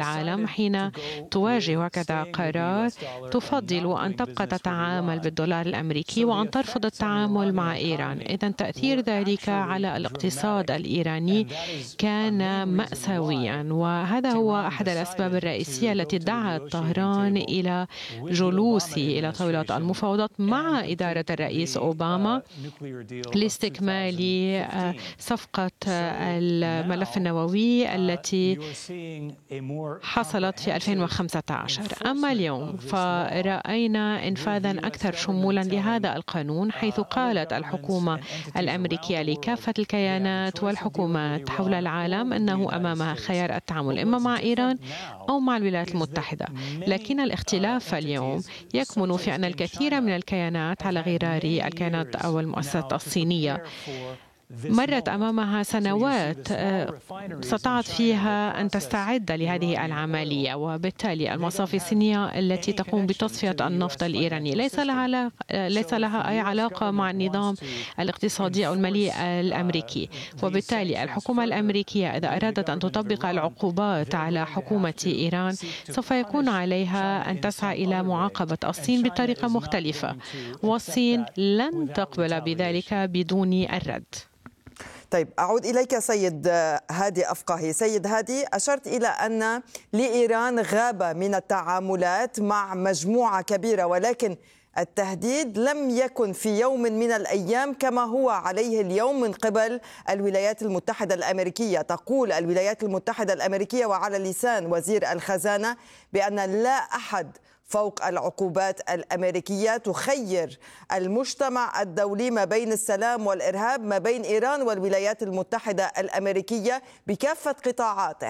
العالم حين تواجه هكذا قرار تفضل أن تبقى تتعامل بالدولار الأمريكي وأن ترفض التعامل مع إيران. إذن تأثير ذلك على الاقتصاد الإيراني كان مأساويا، وهذا هو أحد الأسباب الرئيسية التي دعت طهران إلى جلوسي إلى طاولة المفاوضات مع إدارة الرئيس أوباما لاستكمال صفقة الملف النووي التي حصلت في 2015. أما اليوم فرأينا إنفاذا أكثر شمولا لهذا القانون، حيث قالت الحكومة الأمريكية لكافة الكيانات والحكومات حول العالم أنه أمامها خيار التعامل إما مع إيران أو مع الولايات المتحدة. لكن الاختلاف اليوم يكمن في أن الكثير من الكيانات على غرار الكيانات أو المؤسسات الصينية مرت أمامها سنوات استطاعت فيها أن تستعد لهذه العملية، وبالتالي المصافي الصينية التي تقوم بتصفية النفط الإيراني ليس لها أي علاقة مع النظام الاقتصادي أو المالي الأمريكي. وبالتالي الحكومة الأمريكية إذا أرادت أن تطبق العقوبات على حكومة إيران سوف يكون عليها أن تسعى إلى معاقبة الصين بطريقة مختلفة، والصين لن تقبل بذلك بدون الرد. طيب، أعود إليك سيد هادي أفقهي. سيد هادي، أشرت إلى أن لإيران غابة من التعاملات مع مجموعة كبيرة، ولكن التهديد لم يكن في يوم من الأيام كما هو عليه اليوم من قبل الولايات المتحدة الأمريكية. تقول الولايات المتحدة الأمريكية وعلى لسان وزير الخزانة بأن لا أحد فوق العقوبات الأمريكية تخير المجتمع الدولي ما بين السلام والإرهاب، ما بين إيران والولايات المتحدة الأمريكية بكافة قطاعاته.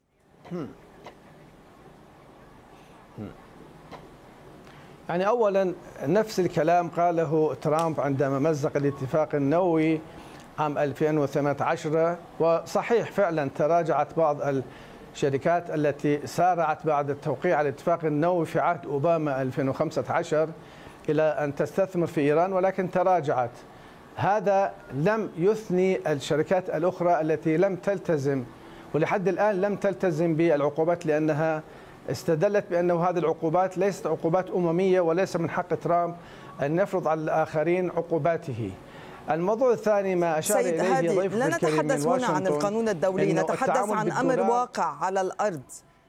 يعني أولا نفس الكلام قاله ترامب عندما مزق الاتفاق النووي عام 2018، وصحيح فعلا تراجعت بعض الشركات التي سارعت بعد التوقيع على الاتفاق النووي في عهد أوباما 2015 إلى أن تستثمر في إيران، ولكن تراجعت. هذا لم يثني الشركات الأخرى التي لم تلتزم ولحد الآن لم تلتزم بالعقوبات، لأنها استدلت بأنه هذه العقوبات ليست عقوبات أممية وليس من حق ترامب أن يفرض على الآخرين عقوباته. الموضوع الثاني ما أشار إليه ضيف لا نتحدث هنا عن القانون الدولي، نتحدث عن أمر واقع على الأرض.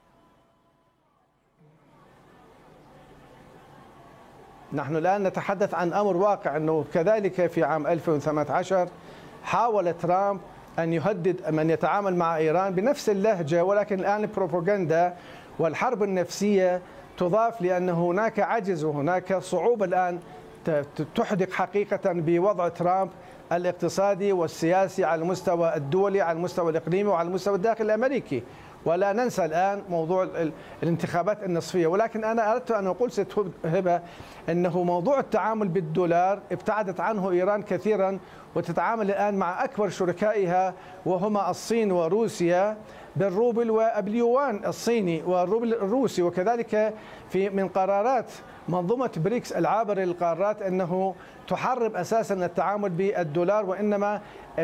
نحن الآن نتحدث عن أمر واقع، أنه كذلك في عام 2018 حاول ترامب أن يهدد من يتعامل مع إيران بنفس اللهجة، ولكن الآن البروباغندا والحرب النفسية تضاف، لأن هناك عجز وهناك صعوبة الآن تحدق حقيقة بوضع ترامب الاقتصادي والسياسي على المستوى الدولي، على المستوى الإقليمي وعلى المستوى الداخلي الأمريكي. ولا ننسى الآن موضوع الانتخابات النصفية. ولكن أنا أردت أن أقول ست هبة أنه موضوع التعامل بالدولار ابتعدت عنه إيران كثيرا، وتتعامل الآن مع أكبر شركائها وهما الصين وروسيا بالروبل وباليوان الصيني والروبل الروسي. وكذلك من قرارات منظومة بريكس العابرة للقارات أنه تحرم أساسا التعامل بالدولار، وإنما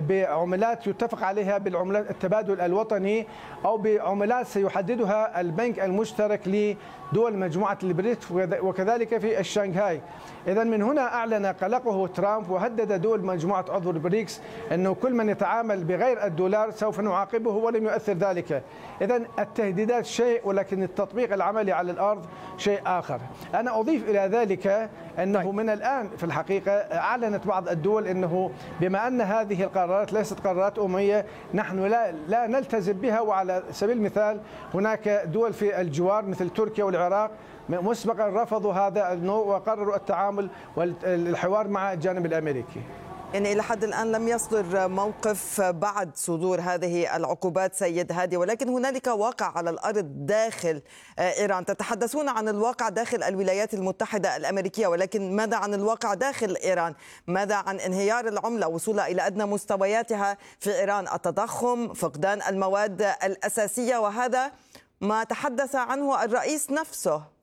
بعملات يتفق عليها بالعملات التبادل الوطني أو بعملات سيحددها البنك المشترك لدول مجموعة البريكس وكذلك في الشنغهاي. إذا من هنا أعلن قلقه ترامب وهدد دول مجموعة عضو البريكس أنه كل من يتعامل بغير الدولار سوف نعاقبه ولم يؤثر ذلك. إذا التهديدات شيء، ولكن التطبيق العملي على الأرض شيء آخر. أنا أضيف إلى ذلك أنه من الآن في الحقيقة أعلنت بعض الدول أنه بما أن هذه القرارات ليست قرارات أممية نحن لا نلتزم بها. وعلى سبيل المثال هناك دول في الجوار مثل تركيا والعراق مسبقا رفضوا هذا النوع وقرروا التعامل والحوار مع الجانب الأمريكي. يعني إلى حد الآن لم يصدر موقف بعد صدور هذه العقوبات سيد هادي، ولكن هنالك واقع على الأرض داخل إيران. تتحدثون عن الواقع داخل الولايات المتحدة الأمريكية، ولكن ماذا عن الواقع داخل إيران؟ ماذا عن انهيار العملة، وصولها إلى أدنى مستوياتها في إيران، التضخم، فقدان المواد الأساسية، وهذا ما تحدث عنه الرئيس نفسه.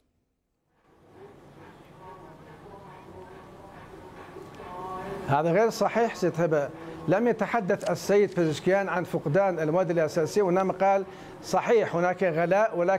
هذا غير صحيح ست هبة. لم يتحدث السيد بزشكيان عن فقدان المواد الأساسية، وإنما قال صحيح هناك غلاء ولكن